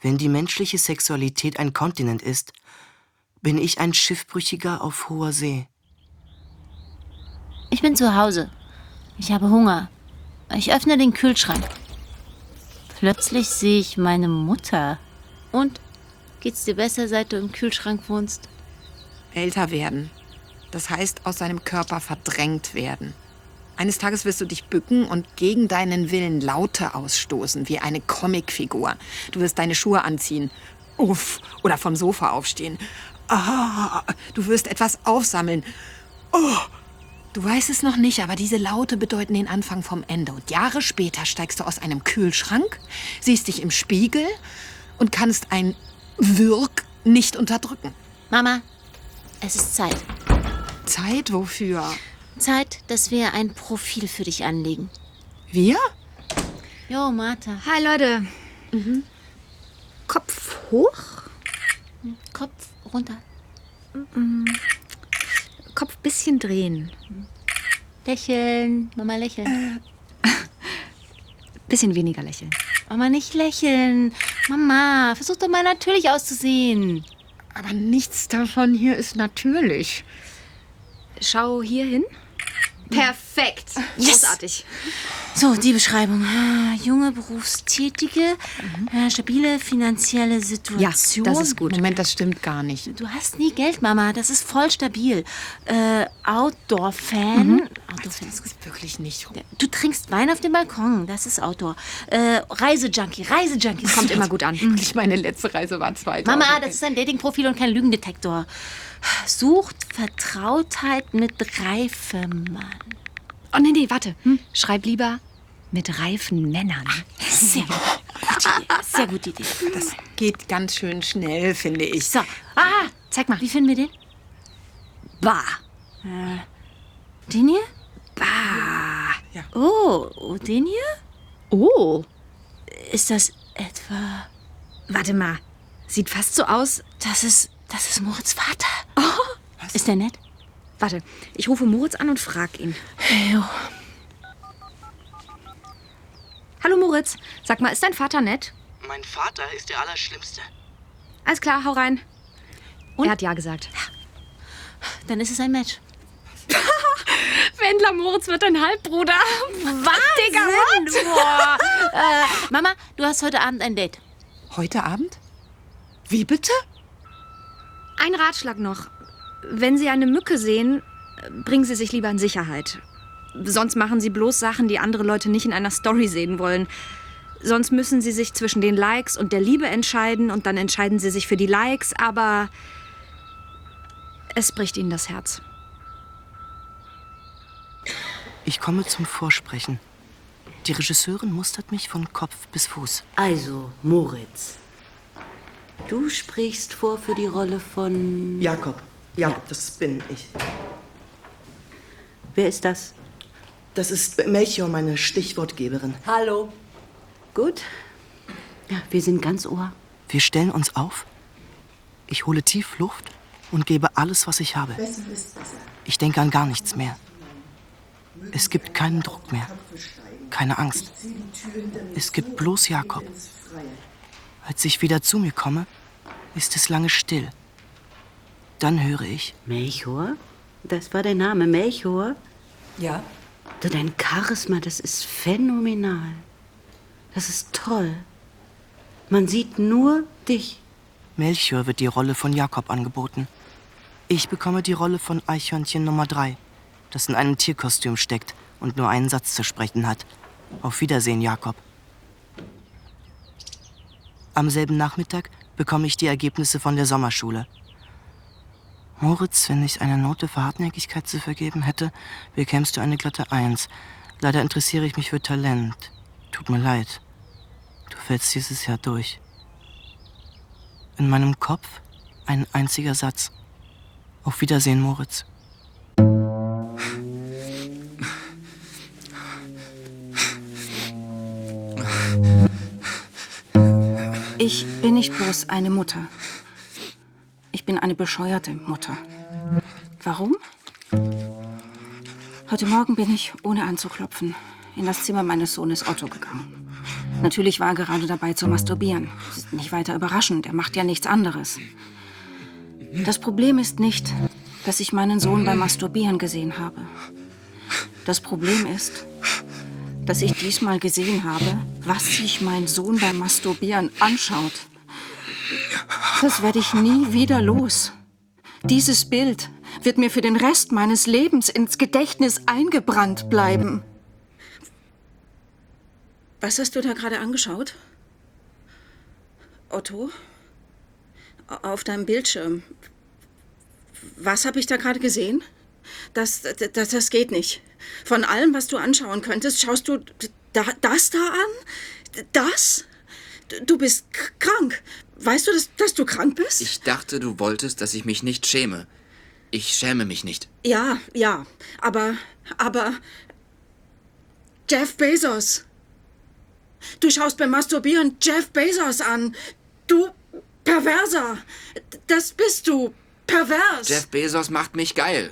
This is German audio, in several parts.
Wenn die menschliche Sexualität ein Kontinent ist, bin ich ein Schiffbrüchiger auf hoher See. Ich bin zu Hause. Ich habe Hunger. Ich öffne den Kühlschrank. Plötzlich sehe ich meine Mutter. Und? Geht's dir besser, seit du im Kühlschrank wohnst? Älter werden. Das heißt, aus seinem Körper verdrängt werden. Eines Tages wirst du dich bücken und gegen deinen Willen Laute ausstoßen, wie eine Comicfigur. Du wirst deine Schuhe anziehen. Uff. Oder vom Sofa aufstehen. Ah, du wirst etwas aufsammeln. Oh. Du weißt es noch nicht, aber diese Laute bedeuten den Anfang vom Ende. Und Jahre später steigst du aus einem Kühlschrank, siehst dich im Spiegel und kannst ein Würg nicht unterdrücken. Mama, es ist Zeit. Zeit wofür? Zeit, dass wir ein Profil für dich anlegen. Wir? Jo, Martha. Hi, Leute. Kopf hoch. Kopf runter. Kopf bisschen drehen. Lächeln. Mama, lächeln. Bisschen weniger lächeln. Mama, nicht lächeln. Mama, versuch doch mal natürlich auszusehen. Aber nichts davon hier ist natürlich. Schau hier hin. Perfekt. Yes. Großartig. So, die Beschreibung. Junge, berufstätige, stabile finanzielle Situation. Ja, das ist gut. Moment, das stimmt gar nicht. Du hast nie Geld, Mama. Das ist voll stabil. Outdoor-Fan. Outdoor-Fan. Das ist wirklich nicht. Du trinkst Wein auf dem Balkon. Das ist Outdoor. Reisejunkie. Kommt immer gut an. Wirklich, meine letzte Reise war 2000. Mama, das ist ein Datingprofil und kein Lügendetektor. Sucht Vertrautheit mit reifem Mann. Oh, nee, warte. Schreib lieber mit reifen Männern. Sehr gute Idee. Sehr gute Idee. Das geht ganz schön schnell, finde ich. So. Zeig mal. Wie finden wir den? Bah. Den hier? Bah. Ja. Oh, den hier? Oh. Ist das etwa... Warte mal. Sieht fast so aus. Das ist Moritz Vater. Oh. Ist der nett? Warte, ich rufe Moritz an und frag ihn. Jo. Hallo Moritz, sag mal, ist dein Vater nett? Mein Vater ist der Allerschlimmste. Alles klar, hau rein. Und? Er hat ja gesagt. Dann ist es ein Match. Wendler Moritz wird dein Halbbruder. Wahnsinn! Boah. Mama, du hast heute Abend ein Date. Heute Abend? Wie bitte? Ein Ratschlag noch. Wenn Sie eine Mücke sehen, bringen Sie sich lieber in Sicherheit. Sonst machen Sie bloß Sachen, die andere Leute nicht in einer Story sehen wollen. Sonst müssen Sie sich zwischen den Likes und der Liebe entscheiden und dann entscheiden Sie sich für die Likes, aber es bricht Ihnen das Herz. Ich komme zum Vorsprechen. Die Regisseurin mustert mich von Kopf bis Fuß. Also, Moritz, du sprichst vor für die Rolle von... Jakob. Ja, das bin ich. Wer ist das? Das ist Melchior, meine Stichwortgeberin. Hallo. Gut. Ja, wir sind ganz Ohr. Wir stellen uns auf. Ich hole tief Luft und gebe alles, was ich habe. Ich denke an gar nichts mehr. Es gibt keinen Druck mehr. Keine Angst. Es gibt bloß Jakob. Als ich wieder zu mir komme, ist es lange still. Dann höre ich. Melchior? Das war der Name, Melchior? Ja. Du, dein Charisma, das ist phänomenal. Das ist toll. Man sieht nur dich. Melchior wird die Rolle von Jakob angeboten. Ich bekomme die Rolle von Eichhörnchen Nummer 3, das in einem Tierkostüm steckt und nur einen Satz zu sprechen hat. Auf Wiedersehen, Jakob. Am selben Nachmittag bekomme ich die Ergebnisse von der Sommerschule. Moritz, wenn ich eine Note für Hartnäckigkeit zu vergeben hätte, bekämst du eine glatte 1. Leider interessiere ich mich für Talent. Tut mir leid. Du fällst dieses Jahr durch. In meinem Kopf ein einziger Satz. Auf Wiedersehen, Moritz. Ich bin nicht bloß eine Mutter. Ich bin eine bescheuerte Mutter. Warum? Heute Morgen bin ich, ohne anzuklopfen, in das Zimmer meines Sohnes Otto gegangen. Natürlich war er gerade dabei zu masturbieren. Das ist nicht weiter überraschend, er macht ja nichts anderes. Das Problem ist nicht, dass ich meinen Sohn beim Masturbieren gesehen habe. Das Problem ist, dass ich diesmal gesehen habe, was sich mein Sohn beim Masturbieren anschaut. Das werde ich nie wieder los. Dieses Bild wird mir für den Rest meines Lebens ins Gedächtnis eingebrannt bleiben. Was hast du da gerade angeschaut? Otto? Auf deinem Bildschirm. Was habe ich da gerade gesehen? Das geht nicht. Von allem, was du anschauen könntest, schaust du das da an? Das? Du bist krank. Weißt du, dass du krank bist? Ich dachte, du wolltest, dass ich mich nicht schäme. Ich schäme mich nicht. Ja, aber Jeff Bezos. Du schaust beim Masturbieren Jeff Bezos an. Du Perverser. Das bist du. Pervers. Jeff Bezos macht mich geil.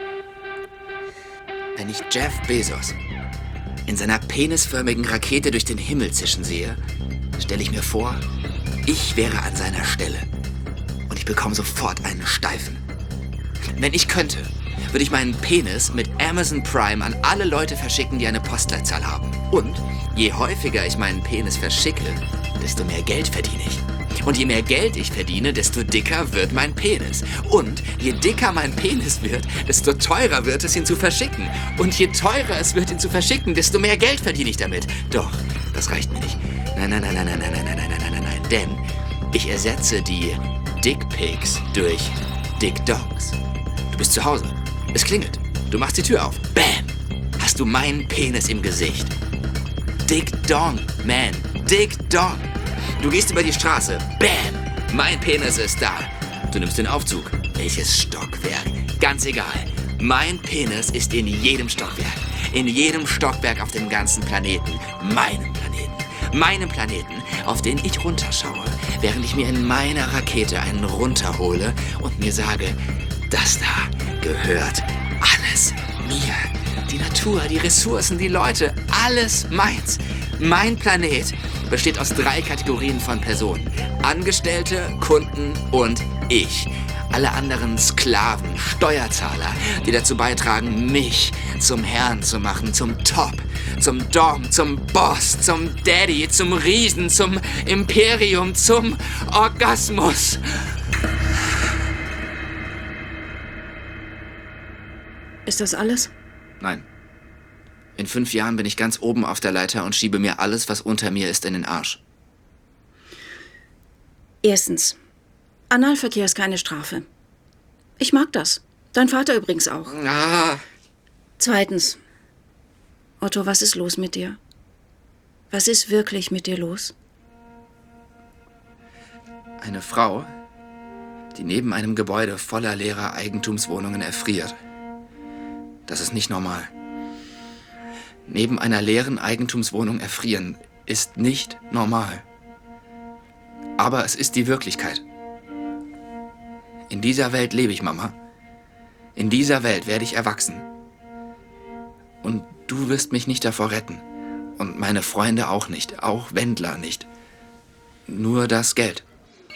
Wenn ich Jeff Bezos in seiner penisförmigen Rakete durch den Himmel zischen sehe, stelle ich mir vor, ich wäre an seiner Stelle. Und ich bekomme sofort einen Steifen. Wenn ich könnte, würde ich meinen Penis mit Amazon Prime an alle Leute verschicken, die eine Postleitzahl haben. Und je häufiger ich meinen Penis verschicke, desto mehr Geld verdiene ich. Und je mehr Geld ich verdiene, desto dicker wird mein Penis. Und je dicker mein Penis wird, desto teurer wird es, ihn zu verschicken. Und je teurer es wird, ihn zu verschicken, desto mehr Geld verdiene ich damit. Doch, das reicht mir nicht. Nein. Denn ich ersetze die Dickpics durch Dick Dogs. Du bist zu Hause. Es klingelt. Du machst die Tür auf. Bam! Hast du meinen Penis im Gesicht. Dick Dong, man. Dick Dong. Du gehst über die Straße. Bam! Mein Penis ist da. Du nimmst den Aufzug. Welches Stockwerk? Ganz egal. Mein Penis ist in jedem Stockwerk. In jedem Stockwerk auf dem ganzen Planeten. Meinem Planeten. Meinem Planeten, auf den ich runterschaue, während ich mir in meiner Rakete einen runterhole und mir sage, das da gehört alles mir. Die Natur, die Ressourcen, die Leute, alles meins. Mein Planet besteht aus 3 Kategorien von Personen. Angestellte, Kunden und ich. Alle anderen Sklaven, Steuerzahler, die dazu beitragen, mich zum Herrn zu machen, zum Top, zum Dom, zum Boss, zum Daddy, zum Riesen, zum Imperium, zum Orgasmus. Ist das alles? Nein. In 5 Jahren bin ich ganz oben auf der Leiter und schiebe mir alles, was unter mir ist, in den Arsch. Erstens. Analverkehr ist keine Strafe. Ich mag das. Dein Vater übrigens auch. Ah. Zweitens. Otto, was ist los mit dir? Was ist wirklich mit dir los? Eine Frau, die neben einem Gebäude voller leerer Eigentumswohnungen erfriert. Das ist nicht normal. Neben einer leeren Eigentumswohnung erfrieren ist nicht normal. Aber es ist die Wirklichkeit. In dieser Welt lebe ich, Mama. In dieser Welt werde ich erwachsen. Und du wirst mich nicht davor retten. Und meine Freunde auch nicht. Auch Wendler nicht. Nur das Geld.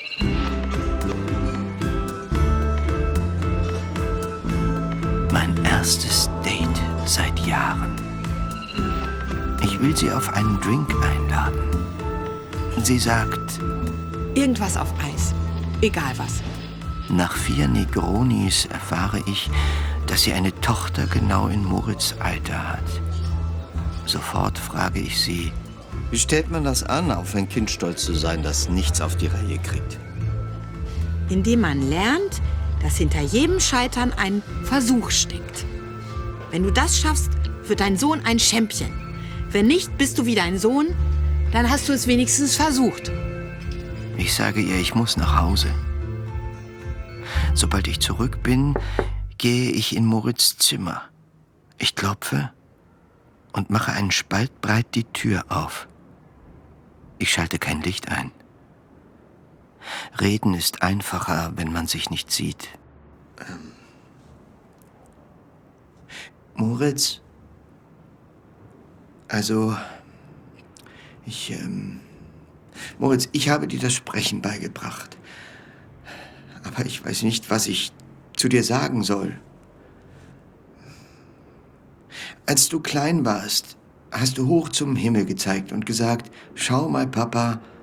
Mein erstes Date seit Jahren. Ich will sie auf einen Drink einladen. Sie sagt, Irgendwas auf Eis. Egal was. nach 4 Negronis erfahre ich, dass sie eine Tochter genau in Moritz' Alter hat. Sofort frage ich sie, Wie stellt man das an, auf ein Kind stolz zu sein, das nichts auf die Reihe kriegt? Indem man lernt, dass hinter jedem Scheitern ein Versuch steckt. Wenn du das schaffst, wird dein Sohn ein Champion. Wenn nicht, bist du wie dein Sohn, dann hast du es wenigstens versucht. ich sage ihr, ich muss nach Hause. Sobald ich zurück bin, gehe ich in Moritz' Zimmer. Ich klopfe und mache einen Spalt breit die Tür auf. Ich schalte kein Licht ein. Reden ist einfacher, wenn man sich nicht sieht. Moritz? Also, Moritz, ich habe dir das Sprechen beigebracht. Aber ich weiß nicht, was ich zu dir sagen soll. Als du klein warst, hast du hoch zum Himmel gezeigt und gesagt, schau mal, Papa,